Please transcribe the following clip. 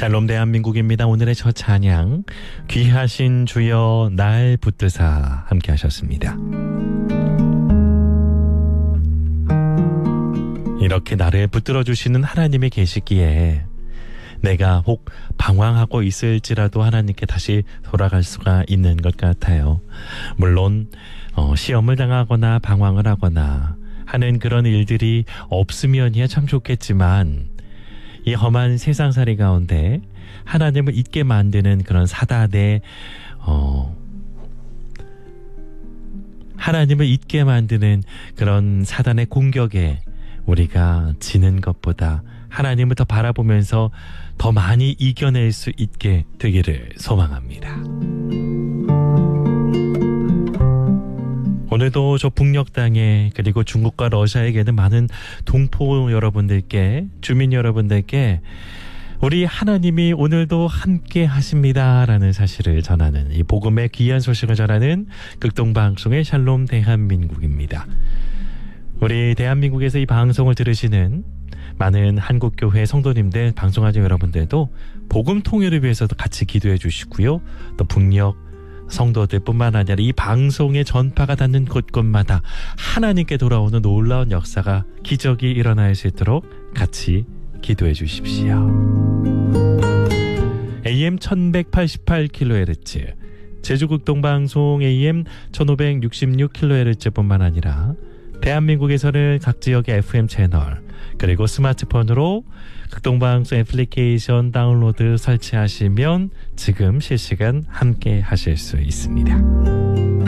샬롬 대한민국입니다. 오늘의 첫 찬양 귀하신 주여 날 붙드사 함께 하셨습니다. 이렇게 나를 붙들어 주시는 하나님이 계시기에 내가 혹 방황하고 있을지라도 하나님께 다시 돌아갈 수가 있는 것 같아요. 물론 시험을 당하거나 방황을 하거나 하는 그런 일들이 없으면야 참 좋겠지만 이 험한 세상살이 가운데 하나님을 잊게 만드는 그런 사단의 하나님을 잊게 만드는 그런 사단의 공격에 우리가 지는 것보다 하나님을 더 바라보면서 더 많이 이겨낼 수 있게 되기를 소망합니다. 오늘도 저 북녘 땅에 그리고 중국과 러시아에게는 많은 동포 여러분들께, 주민 여러분들께 우리 하나님이 오늘도 함께 하십니다라는 사실을 전하는 이 복음의 귀한 소식을 전하는 극동방송의 샬롬 대한민국입니다. 우리 대한민국에서 이 방송을 들으시는 많은 한국교회 성도님들, 방송하는 여러분들도 복음 통일을 위해서도 같이 기도해 주시고요. 또 북녘 성도들 뿐만 아니라 이 방송의 전파가 닿는 곳곳마다 하나님께 돌아오는 놀라운 역사가, 기적이 일어날 수 있도록 같이 기도해 주십시오. AM 1188kHz 제주극동방송 AM 1566kHz 뿐만 아니라 대한민국에서는 각 지역의 FM 채널 그리고 스마트폰으로 극동방송 애플리케이션 다운로드 설치하시면 지금 실시간 함께 하실 수 있습니다.